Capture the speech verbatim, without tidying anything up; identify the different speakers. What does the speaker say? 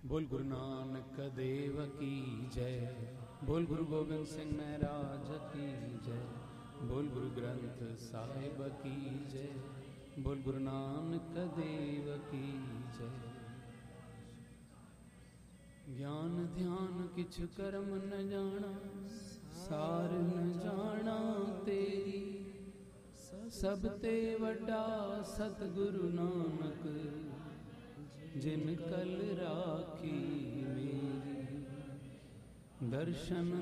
Speaker 1: बोल गुरु नानक देव की जय। बोल गुरु गोबिंद सिंह महाराज की जय। बोल गुरु ग्रंथ साहिब की जय। बोल गुरु नानक देव की जय। ज्ञान ध्यान किछ कर्म न जाना, सार न जाना तेरी। सब ते वड्डा सतगुरु नानक, जिन कल राखी मेरी। दर्शन